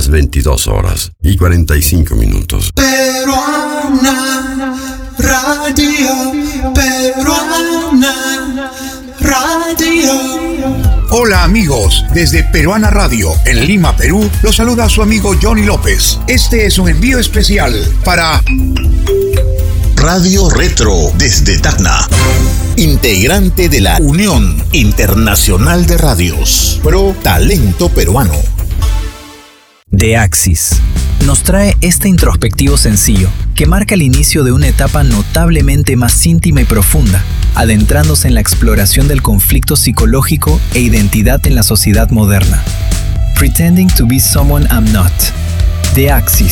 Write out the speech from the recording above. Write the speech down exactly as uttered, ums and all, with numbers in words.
las veintidós horas y cuarenta y cinco minutos. Peruana Radio, Peruana Radio. Hola amigos, desde Peruana Radio, en Lima, Perú, los saluda su amigo Johnny López. Este es un envío especial para Radio Retro desde Tacna, integrante de la Unión Internacional de Radios, Pro Talento Peruano. The Axis nos trae este introspectivo sencillo que marca el inicio de una etapa notablemente más íntima y profunda, adentrándose en la exploración del conflicto psicológico e identidad en la sociedad moderna. Pretending to be someone I'm not. The Axis,